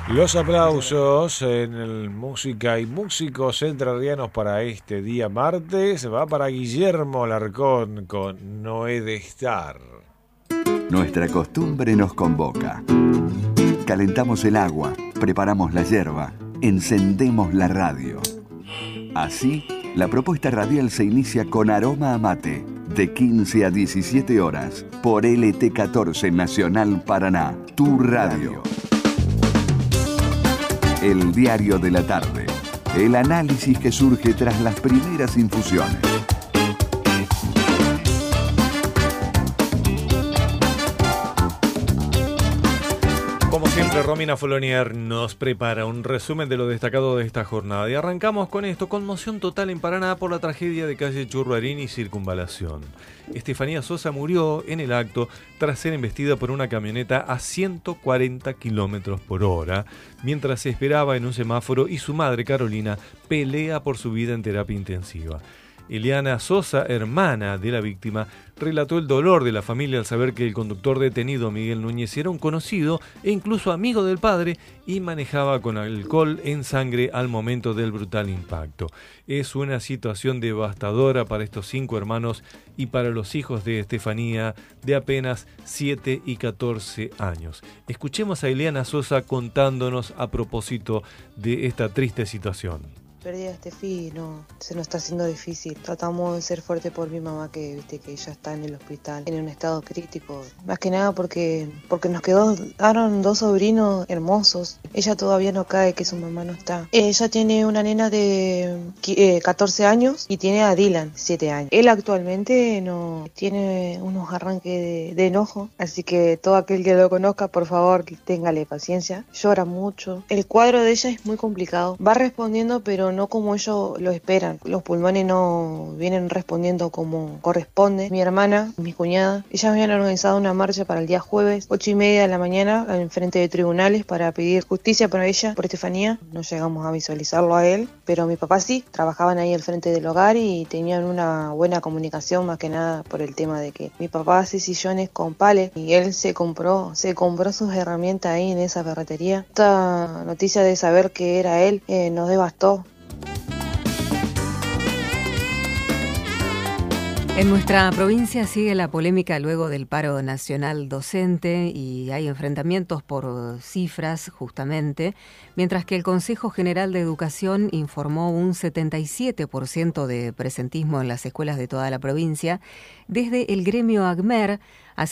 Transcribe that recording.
Los aplausos en el Música y Músicos Entrerrianos para este día martes va para Guillermo Larcón con No he de estar. Nuestra costumbre nos convoca. Calentamos el agua, preparamos la yerba, encendemos la radio. Así, la propuesta radial se inicia con Aroma a Mate, de 15 a 17 horas, por LT14 Nacional Paraná, tu radio. El diario de la tarde. El análisis que surge tras las primeras infusiones. Como siempre, Romina Folonier nos prepara un resumen de lo destacado de esta jornada. Y arrancamos con esto: conmoción total en Paraná por la tragedia de calle Churruarín y Circunvalación. Estefanía Sosa murió en el acto tras ser embestida por una camioneta a 140 kilómetros por hora, mientras se esperaba en un semáforo y su madre, Carolina, pelea por su vida en terapia intensiva. Eliana Sosa, hermana de la víctima, relató el dolor de la familia al saber que el conductor detenido, Miguel Núñez, era un conocido e incluso amigo del padre y manejaba con alcohol en sangre al momento del brutal impacto. Es una situación devastadora para estos 5 hermanos y para los hijos de Estefanía, de apenas 7 y 14 años. Escuchemos a Eliana Sosa contándonos a propósito de esta triste situación. Perdí a Estefi, no, se nos está haciendo difícil. Tratamos de ser fuerte por mi mamá, que viste que ella está en el hospital, en un estado crítico. Más que nada porque nos quedaron 2 sobrinos hermosos. Ella todavía no cae que su mamá no está. Ella tiene una nena de 14 años y tiene a Dylan, 7 años. Él actualmente no tiene unos arranques de enojo, así que todo aquel que lo conozca, por favor, téngale paciencia. Llora mucho. El cuadro de ella es muy complicado. Va respondiendo, pero no como ellos lo esperan. Los pulmones no vienen respondiendo como corresponde. Mi hermana, mi cuñada, ellas habían organizado una marcha para el día jueves, 8:30 de la mañana, en frente de tribunales para pedir justicia para ella, por Estefanía. No llegamos a visualizarlo a él, pero mi papá sí. Trabajaban ahí al frente del hogar y tenían una buena comunicación, más que nada por el tema de que mi papá hace sillones con pales y él se compró sus herramientas ahí en esa ferretería. Esta noticia de saber que era él nos devastó. En nuestra provincia sigue la polémica luego del paro nacional docente y hay enfrentamientos por cifras justamente, mientras que el Consejo General de Educación informó un 77% de presentismo en las escuelas de toda la provincia. Desde el gremio ACMER